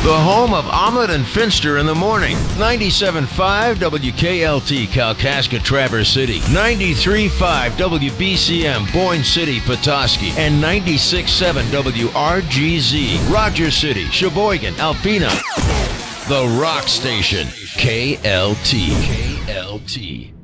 The home of Omelet and Finster in the morning. 97.5 WKLT Kalkaska Traverse City. 93.5 WBCM Boyne City Petoskey. And 96.7 WRGZ Rogers City, Sheboygan, Alpena. The Rock Station. KLT. KLT.